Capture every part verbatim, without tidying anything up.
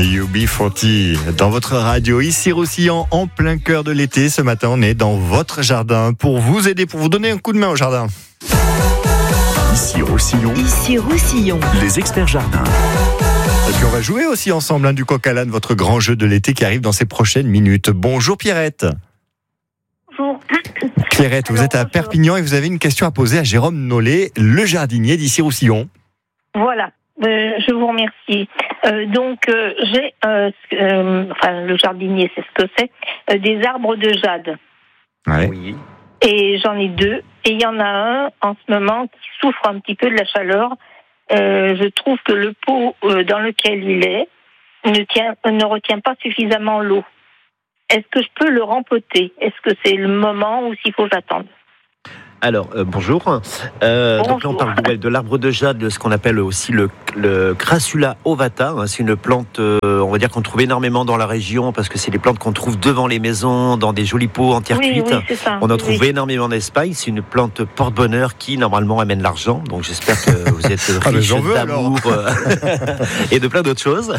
U B quarante dans votre radio, ici Roussillon, en plein cœur de l'été. Ce matin, on est dans votre jardin pour vous aider, pour vous donner un coup de main au jardin. Ici Roussillon. Ici Roussillon. Les experts jardins. Et puis on va jouer aussi ensemble hein, du coq à l'âne, votre grand jeu de l'été qui arrive dans ces prochaines minutes. Bonjour Pierrette. Bonjour. Pierrette, vous Alors, êtes à bonjour. Perpignan et vous avez une question à poser à Jérôme Nollet, le jardinier d'ici Roussillon. Voilà, euh, je vous remercie. Euh, donc, euh, j'ai, euh, euh, enfin, le jardinier, c'est ce que c'est, euh, des arbres de jade. Ouais. Oui. Et j'en ai deux. Et il y en a un, en ce moment, qui souffre un petit peu de la chaleur. Euh, je trouve que le pot euh, dans lequel il est ne, tient, ne retient pas suffisamment l'eau. Est-ce que je peux le rempoter ? Est-ce que c'est le moment ou s'il faut j'attendre ? Alors, euh, bonjour. Euh, Bonjour. Donc là, on parle de, de l'arbre de jade, de ce qu'on appelle aussi le, le Crassula ovata. Hein. C'est une plante, euh, on va dire, qu'on trouve énormément dans la région, parce que c'est des plantes qu'on trouve devant les maisons, dans des jolis pots en terre Oui, cuite. oui, c'est ça. On en Oui, trouve oui. énormément en Espagne. C'est une plante porte-bonheur qui, normalement, amène l'argent. Donc, j'espère que vous êtes riche Ah, mais j'en veux, d'amour euh, et de plein d'autres choses.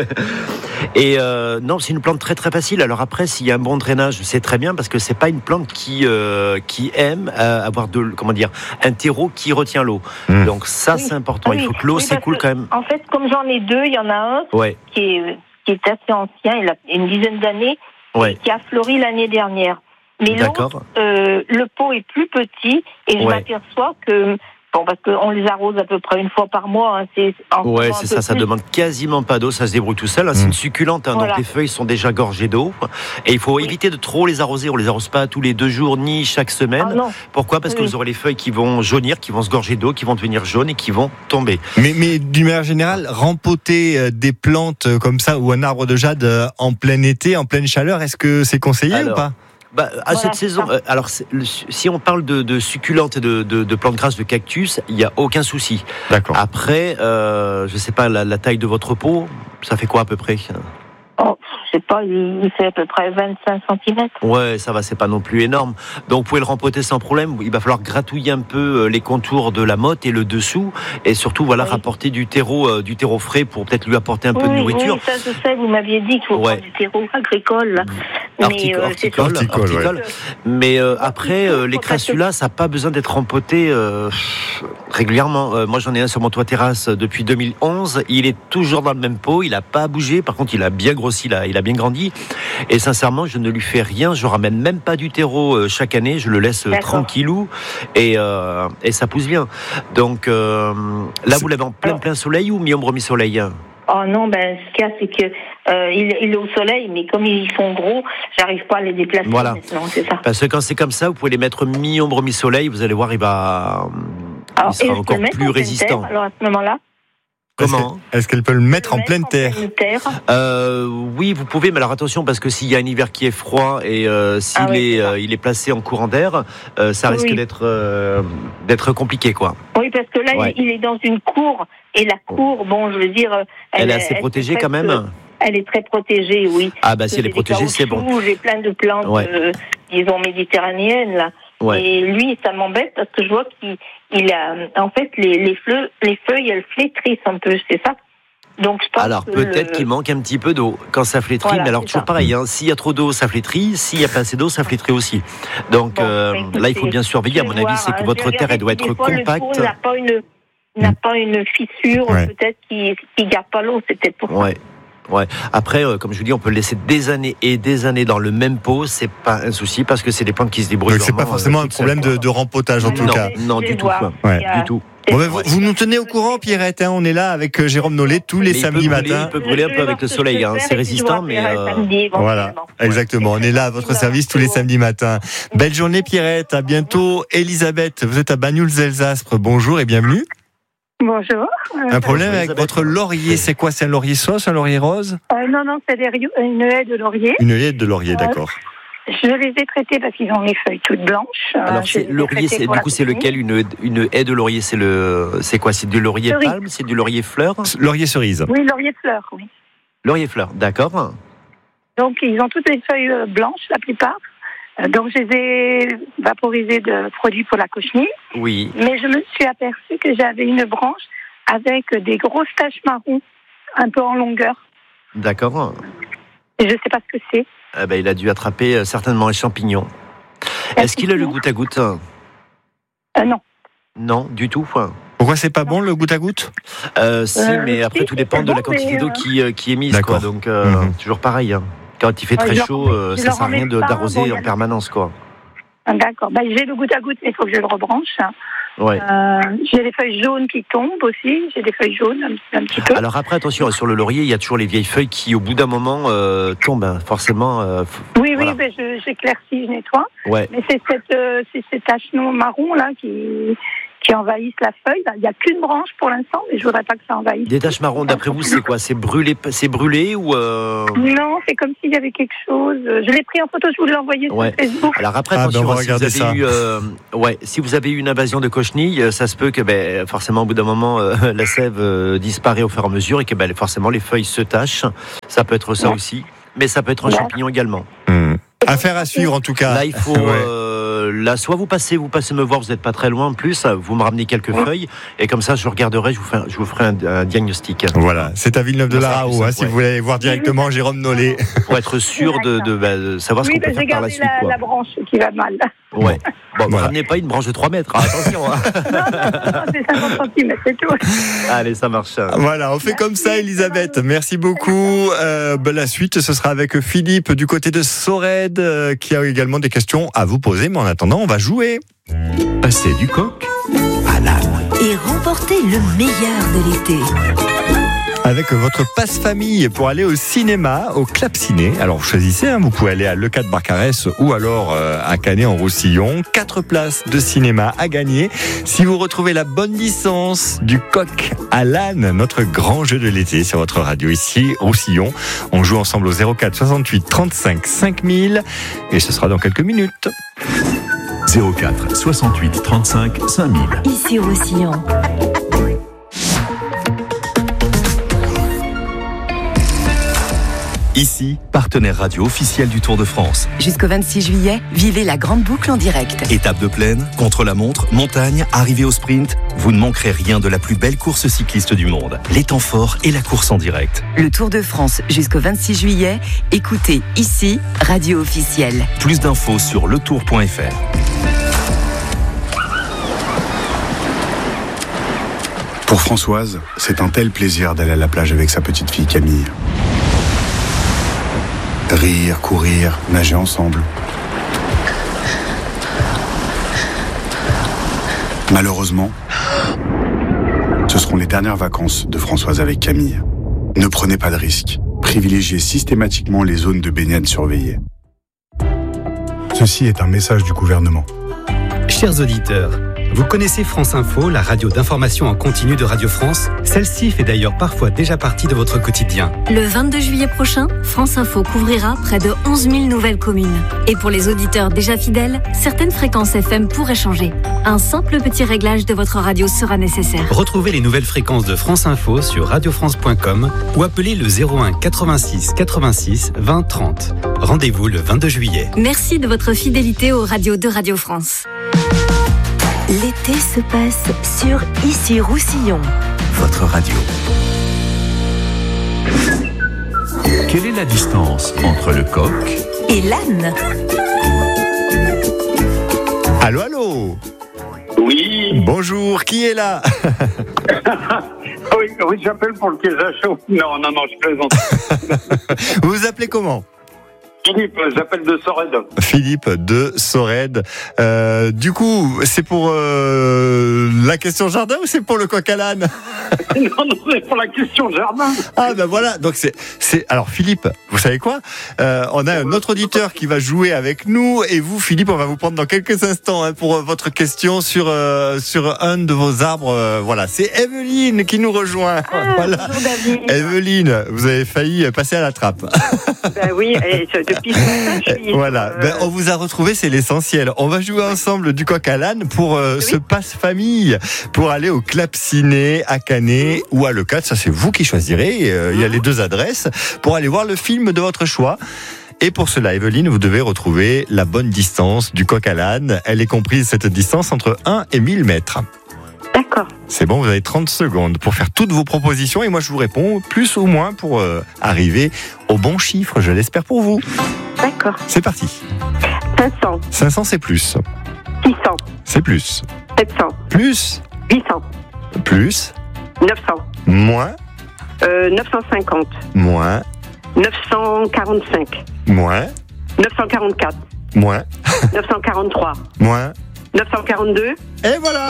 Et euh, non, c'est une plante très très facile. Alors après, s'il y a un bon drainage, c'est très bien, parce que c'est pas une plante qui euh, qui aime euh, avoir de comment dire un terreau qui retient l'eau. Mmh. Donc ça, Oui. c'est important. Oui, Il faut que l'eau oui, parce s'écoule que, quand même. En fait, comme j'en ai deux, il y en a un Ouais, qui est, qui est assez ancien, il a une dizaine d'années, ouais. qui a fleuri l'année dernière. Mais l'autre, D'accord. euh, le pot est plus petit et je Ouais. m'aperçois que, bon, parce qu'on les arrose à peu près une fois par mois, hein, c'est en Ouais, faisant c'est un ça, peu ça plus. demande quasiment pas d'eau, ça se débrouille tout seul. hein. C'est Mmh. une succulente, hein, Voilà. donc les feuilles sont déjà gorgées d'eau. Et il faut Oui. éviter de trop les arroser. On les arrose pas tous les deux jours ni chaque semaine. Ah non, Pourquoi ? Parce que Oui. vous aurez les feuilles qui vont jaunir, qui vont se gorger d'eau, qui vont devenir jaunes et qui vont tomber. Mais, mais d'une manière générale, rempoter euh, des plantes euh, comme ça ou un arbre de jade euh, en plein été, en pleine chaleur, est-ce que c'est conseillé Alors, ou pas ? Bah, à Voilà, cette c'est saison, ça. euh, alors c'est- le- si on parle de, de succulentes et de, de, de plantes grasses, de cactus, il n'y a aucun souci. D'accord. Après, euh, je sais pas, la, la taille de votre pot, ça fait quoi à peu près ? oh, je sais pas, il il fait à peu près vingt-cinq centimètres. Ouais, ça va, c'est pas non plus énorme. Donc vous pouvez le rempoter sans problème. Il va falloir gratouiller un peu euh, les contours de la motte et le dessous, et surtout voilà, Oui. rapporter du terreau, euh, du terreau frais pour peut-être lui apporter un peu de Oui, nourriture. oui, ça je sais, vous m'aviez dit qu'il faut Ouais. prendre du terreau agricole. Là. Hortic- euh, c'est horticole, Horticole, horticole. ouais. Mais euh, après, euh, les Faut pas crassulas, ça n'a pas besoin d'être rempoté euh, régulièrement. Euh, moi, j'en ai un sur mon toit terrasse depuis deux mille onze. Il est toujours dans le même pot. Il n'a pas bougé. Par contre, il a bien grossi, il a, il a bien grandi. Et sincèrement, je ne lui fais rien. Je ramène même pas du terreau euh, chaque année. Je le laisse euh, D'accord. tranquillou et, euh, et ça pousse bien. Donc euh, là, vous l'avez en plein, plein soleil ou mi-ombre, mi-soleil ? Oh non, ben ce qu'il y a, c'est que euh, il, il est au soleil, mais comme ils sont gros, j'arrive pas à les déplacer. Voilà. maintenant, c'est ça. Parce que quand c'est comme ça, vous pouvez les mettre mi-ombre, mi-soleil. Vous allez voir, il va, Alors, il sera et je peux encore le mettre plus en pleine résistant. terre, alors à ce moment-là, Comment ? Est-ce que- Est-ce qu'elle peut le mettre en Le pleine terre ? pleine terre. Euh, oui, vous pouvez, mais alors attention, parce que s'il y a un hiver qui est froid et euh, s'il Ah oui, est, c'est ça. euh, il est placé en courant d'air, euh, ça risque Oui. d'être, euh, d'être compliqué, quoi. Oui, parce que là, Ouais. il, il est dans une cour, et la cour, bon, je veux dire, euh, Elle, est assez elle protégée fait quand presque- même. Elle est très protégée, oui. Ah bah si elle est J'ai des protégée, c'est bon. caoutchoucs, J'ai plein de plantes, Ouais. euh, disons méditerranéennes là. Ouais. Et lui, ça m'embête parce que je vois qu'il il a, en fait, les les, fleu- les feuilles, elles flétrissent un peu, c'est ça. Donc je pense Alors que peut-être le- qu'il manque un petit peu d'eau quand ça flétrit, Voilà, mais alors c'est toujours ça. pareil, hein, s'il y a trop d'eau, ça flétrit, s'il y a pas assez d'eau, ça flétrit aussi. Donc Bon, euh, bah, écoutez, là, il faut bien surveiller. À je mon vais avis, voir, c'est que hein. votre Je vais terre, elle doit regarder être si des fois, le compacte. pot n'a pas une n'a pas une fissure, Ouais. peut-être qui qui garde pas l'eau, c'est peut-être pour ça. Ouais. Ouais. Après, euh, comme je vous dis, on peut le laisser des années et des années dans le même pot, c'est pas un souci parce que c'est des plantes qui se débrouillent. Donc c'est pas vraiment, forcément euh, un toutes seules, problème de, quoi. de rempotage en tout non, cas. non, Je du vais tout, voir. quoi. Ouais. Il y a- Du tout. Bon, ben, vous, vous nous tenez au courant, Pierrette, hein, on est là avec euh, Jérôme Nollet tous les Mais il samedis peut brûler, matins. il peut brûler un peu avec le soleil, hein, c'est résistant, mais euh, Voilà, exactement. On est là à votre service tous les samedis matins. Belle journée, Pierrette. À bientôt. Elisabeth, vous êtes à Banyuls-Elsaspre. Bonjour et bienvenue. Bonjour. Un problème avec Elisabeth. votre laurier, c'est quoi? C'est un laurier sauce, un laurier rose? Euh, non, non, c'est des rio- une haie de laurier. Une haie de laurier, d'accord. Je les ai traités parce qu'ils ont les feuilles toutes blanches. Euh, alors je c'est les ai laurier, traités c'est, pour du la coup c'est cochenille. lequel une, une haie de laurier, c'est le, c'est quoi? C'est du laurier Cerise. palme, c'est du laurier fleur? Laurier cerise. Oui, laurier de fleurs, oui. Laurier fleur, d'accord. Donc, ils ont toutes les feuilles euh, blanches, la plupart. Euh, Donc, je les ai vaporisés de produits pour la cochenille. Oui. Mais je me suis aperçue que j'avais une branche avec des grosses taches marron, un peu en longueur. D'accord. Et je ne sais pas ce que c'est. Eh ben, il a dû attraper euh, certainement un champignon. Est-ce qu'il a le goutte à goutte? euh, Non. Non, du tout. Pourquoi c'est pas bon le goutte à goutte? Euh, si, Euh, mais après si, tout c'est dépend de bon, la quantité mais, d'eau euh, qui, euh, qui est mise. D'accord. Quoi. Donc, euh, Mhm. toujours pareil. Hein. Quand il fait très Ouais, je leur chaud, remets- euh, je ça leur sert à rien remets de, pas, d'arroser bon, il y en a- permanence. Quoi. Ah, d'accord. Ben, j'ai le goutte à goutte, mais il faut que je le rebranche. Ouais. Euh, j'ai des feuilles jaunes qui tombent aussi. J'ai des feuilles jaunes un, un petit peu. Alors après, attention, sur le laurier, il y a toujours les vieilles feuilles qui, au bout d'un moment, euh, tombent. Hein. Forcément. Euh, f- oui, voilà. oui, ben, je, j'éclaircis, je nettoie. Ouais. Mais c'est cette, euh, c'est ces taches non marron là qui, qui envahissent la feuille. Il n'y a qu'une branche pour l'instant, mais je voudrais pas que ça envahisse. Des taches marron, d'après vous, c'est quoi? C'est brûlé, c'est brûlé ou euh... Non, c'est comme s'il y avait quelque chose. Je l'ai pris en photo, je vous l'ai envoyé Ouais. sur Facebook. Alors après, Ah, attention, ben on va si vous regarder avez ça. eu, euh, ouais, si vous avez eu une invasion de cochenilles, euh, ça se peut que, ben, forcément, au bout d'un moment, euh, la sève euh, disparaît au fur et à mesure et que, ben, forcément, les feuilles se tachent. Ça peut être ça Ouais. aussi, mais ça peut être un Ouais. champignon également. Hmm. Affaire à suivre en tout cas. Là, il faut, Ouais. euh, là, soit vous passez, vous passez me voir, vous n'êtes pas très loin en plus, vous me ramenez quelques feuilles et comme ça, je regarderai, je vous ferai, je vous ferai un, un diagnostic. Voilà, c'est à Villeneuve-de-la-Raho, Ça, hein, ça, si ouais. vous voulez voir directement Jérôme Nollet. Pour être sûr de, de, bah, de savoir ce Oui, qu'on peut ben, j'ai faire par la gardé suite. la, Quoi. la branche qui va mal. Ouais. Bon, Voilà. ramenez pas une branche de trois mètres, hein, attention. Hein. Non, non, non, c'est cinquante centimètres, c'est tout. Allez, ça marche. Voilà, on fait comme ça, Elisabeth. Merci beaucoup. Euh, ben, la suite, ce sera avec Philippe du côté de Sorède, euh, qui a également des questions à vous poser. Mais en attendant, on va jouer. Passer du coq à l'âne. Et remporter le meilleur de l'été. Avec votre passe-famille pour aller au cinéma, au Clap Ciné. Alors vous choisissez, hein, vous pouvez aller à Le quatre Barcarès ou alors euh, à Canet-en-Roussillon. Quatre places de cinéma à gagner. Si vous retrouvez la bonne licence du coq à l'âne, notre grand jeu de l'été sur votre radio ici, Roussillon. On joue ensemble au zéro quatre soixante-huit trente-cinq cinq mille et ce sera dans quelques minutes. zéro quatre soixante-huit trente-cinq cinq mille. Ici Roussillon. Ici, partenaire radio officiel du Tour de France. Jusqu'au vingt-six juillet, vivez la grande boucle en direct. Étape de plaine, contre-la-montre, montagne, arrivée au sprint, vous ne manquerez rien de la plus belle course cycliste du monde. Les temps forts et la course en direct. Le Tour de France jusqu'au vingt-six juillet, écoutez ici, radio officielle. Plus d'infos sur le tour point f r. Pour Françoise, c'est un tel plaisir d'aller à la plage avec sa petite fille Camille. Rire, courir, nager ensemble. Malheureusement, ce seront les dernières vacances de Françoise avec Camille. Ne prenez pas de risques. Privilégiez systématiquement les zones de baignade surveillées. Ceci est un message du gouvernement. Chers auditeurs, vous connaissez France Info, la radio d'information en continu de Radio France? Celle-ci fait d'ailleurs parfois déjà partie de votre quotidien. Le vingt-deux juillet prochain, France Info couvrira près de onze mille nouvelles communes. Et pour les auditeurs déjà fidèles, certaines fréquences F M pourraient changer. Un simple petit réglage de votre radio sera nécessaire. Retrouvez les nouvelles fréquences de France Info sur radio france point com ou appelez le zéro un quatre-vingt-six quatre-vingt-six vingt trente. Rendez-vous le vingt-deux juillet. Merci de votre fidélité aux radios de Radio France. L'été se passe sur Ici Roussillon. Votre radio. Quelle est la distance entre le coq Et l'âne. Allô, allô. Oui. Bonjour, qui est là? oui, oui, j'appelle pour le piège à chaud. Non, non, non, je plaisante. Vous vous appelez comment? Philippe, j'appelle de Sorède. Philippe de Sorède. Euh, du coup, c'est pour euh, la question jardin ou c'est pour le coq à l'âne? Non, non, c'est pour la question jardin. Ah ben voilà, donc c'est, c'est alors Philippe, vous savez quoi, euh, on a un autre auditeur qui va jouer avec nous et vous, Philippe, on va vous prendre dans quelques instants hein, pour votre question sur euh, sur un de vos arbres. Euh, voilà, c'est Evelyne qui nous rejoint. Ah, voilà. bonjour David. Evelyne, vous avez failli passer à la trappe. Ben oui, et depuis ce matin, je suis... Voilà, euh, ben, on vous a retrouvé, c'est l'essentiel. On va jouer ensemble du coq à l'âne pour euh, Oui. ce passe-famille, pour aller au Clap Ciné à Canet ou à Le quatre, ça c'est vous qui choisirez. Euh, il y a les deux adresses pour aller voir le film de votre choix. Et pour cela, Evelyne, vous devez retrouver la bonne distance du coq à l'âne. Elle est comprise, cette distance, entre un et mille mètres. D'accord. D'accord. C'est bon, vous avez trente secondes pour faire toutes vos propositions et moi je vous réponds plus ou moins pour euh, arriver au bon chiffre, je l'espère pour vous. D'accord. C'est parti. cinq cents. cinq cents c'est plus. six cents. C'est plus. sept cents. Plus. huit cents. Plus. neuf cents. Moins. Euh, neuf cent cinquante. Moins. neuf cent quarante-cinq. Moins. neuf cent quarante-quatre. Moins. neuf cent quarante-trois. Moins. neuf cent quarante-deux. Et voilà.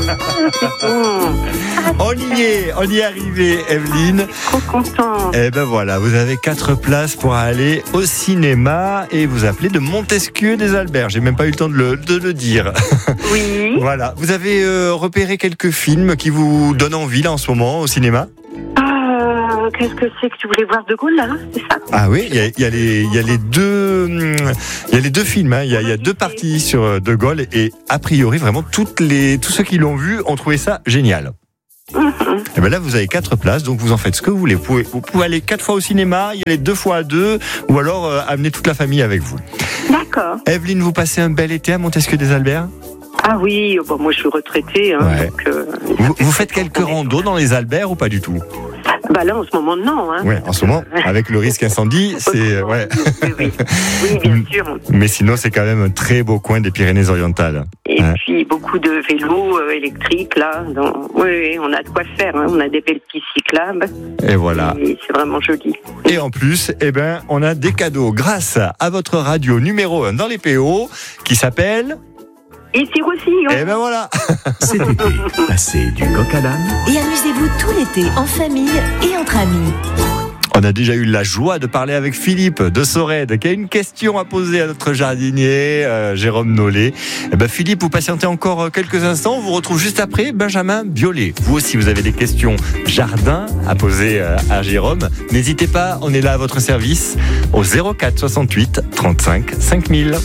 On y est, on y est arrivé, Evelyne. Trop content. Et ben voilà, vous avez quatre places pour aller au cinéma et vous appelez de Montesquieu des Alberts. J'ai même pas eu le temps de le, de le dire. Oui. Voilà, vous avez euh, repéré quelques films qui vous donnent envie là en ce moment au cinéma? Euh, qu'est-ce que c'est que tu voulais voir De Gaulle là, c'est ça? Ah oui, il y a, il y a les, il y a les deux, il y a les deux films. Hein. Il y a, il y a deux parties sur De Gaulle et a priori vraiment toutes les, tous ceux qui l'ont vu ont trouvé ça génial. Mm-hmm. Et ben là, vous avez quatre places, donc vous en faites ce que vous voulez. Vous pouvez, vous pouvez aller quatre fois au cinéma, y aller deux fois à deux, ou alors euh, amener toute la famille avec vous. D'accord. Evelyne, vous passez un bel été à Montesquieu des Alberts? Ah oui, bon, moi je suis retraitée. Hein, Ouais. donc, euh, Vous, vous faites quelques randos dans les Alberts ou pas du tout? Bah là en ce moment non. Hein. Ouais, en ce moment, avec le risque incendie, c'est ouais. Oui, oui. Oui, bien sûr. Mais sinon, c'est quand même un très beau coin des Pyrénées-Orientales. Et Hein. puis beaucoup de vélos euh, électriques là. Dans... Oui, oui, on a de quoi faire. Hein. On a des belles pistes cyclables. Et voilà. Et c'est vraiment joli. Et en plus, eh ben, on a des cadeaux grâce à votre radio numéro un dans les P O qui s'appelle. Ici Roussillon. Et ben voilà. Cet été, passez du coq à l'âne. Et amusez-vous tout l'été en famille et entre amis. On a déjà eu la joie de parler avec Philippe de Sorède qui a une question à poser à notre jardinier euh, Jérôme Nollet. Eh ben Philippe, vous patientez encore quelques instants. On vous retrouve juste après Benjamin Biolay. Vous aussi, vous avez des questions jardin à poser euh, à Jérôme. N'hésitez pas, on est là à votre service au zéro quatre soixante-huit trente-cinq cinq mille.